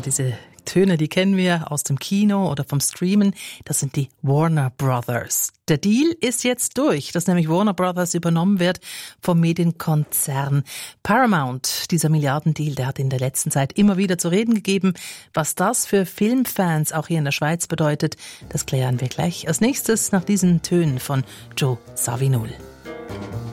diese Töne, die kennen wir aus dem Kino oder vom Streamen. Das sind die Warner Brothers. Der Deal ist jetzt durch, dass nämlich Warner Brothers übernommen wird vom Medienkonzern Paramount. Dieser Milliardendeal, der hat in der letzten Zeit immer wieder zu reden gegeben. Was das für Filmfans auch hier in der Schweiz bedeutet, das klären wir gleich als nächstes nach diesen Tönen von Joe Zawinul.